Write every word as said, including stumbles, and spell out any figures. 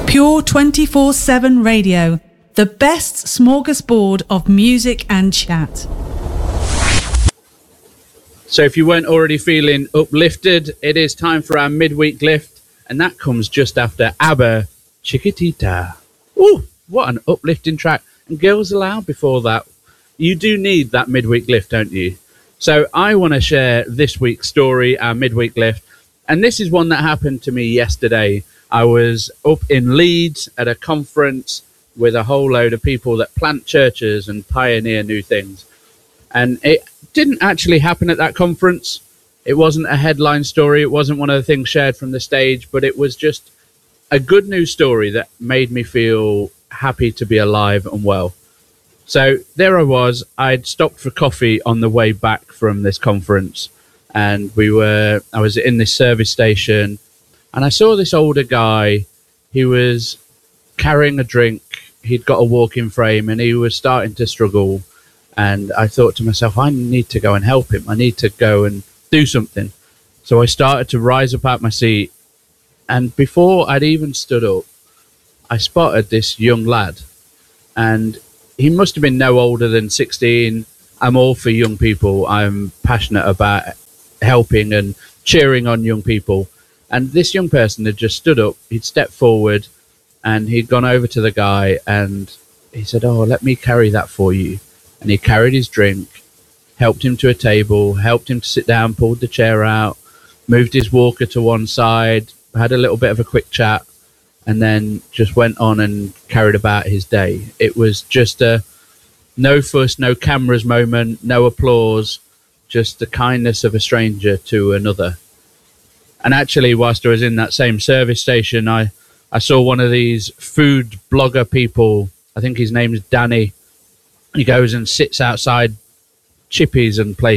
Pure twenty-four seven Radio, the best smorgasbord of music and chat. So if you weren't already feeling uplifted, it is time for our midweek lift, and that comes just after ABBA, Chiquitita. Ooh, what an uplifting track. And Girls Aloud before that. You do need that midweek lift, don't you? So I want to share this week's story, our midweek lift, and this is one that happened to me yesterday. I was up in Leeds at a conference with a whole load of people that plant churches and pioneer new things. And it didn't actually happen at that conference. It wasn't a headline story. It wasn't one of the things shared from the stage, but it was just a good news story that made me feel happy to be alive and well. So there I was. I'd stopped for coffee on the way back from this conference, and we were, I was in this service station, and I saw this older guy. He was carrying a drink. He'd got a walking frame, and he was starting to struggle. And I thought to myself, I need to go and help him. I need to go and do something. So I started to rise up out my seat. And before I'd even stood up, I spotted this young lad. And he must have been no older than sixteen. I'm all for young people. I'm passionate about helping and cheering on young people. And this young person had just stood up. He'd stepped forward and he'd gone over to the guy and he said, "Oh, let me carry that for you." And he carried his drink, helped him to a table, helped him to sit down, pulled the chair out, moved his walker to one side, had a little bit of a quick chat, and then just went on and carried about his day. It was just a no fuss, no cameras moment, no applause, just the kindness of a stranger to another. And actually, whilst I was in that same service station, I, I saw one of these food blogger people. I think his name's Danny. He goes and sits outside Chippies and places